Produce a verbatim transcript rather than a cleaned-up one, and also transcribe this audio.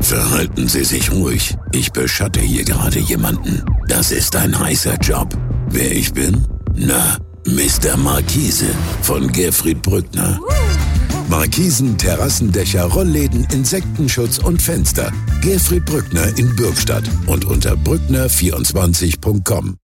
Verhalten Sie sich ruhig. Ich beschatte hier gerade jemanden. Das ist ein heißer Job. Wer ich bin? Na, Mister Markise von Gerfried Brückner. Markisen, Terrassendächer, Rollläden, Insektenschutz und Fenster. Gerfried Brückner in Bürgstadt und unter brückner vierundzwanzig punkt com.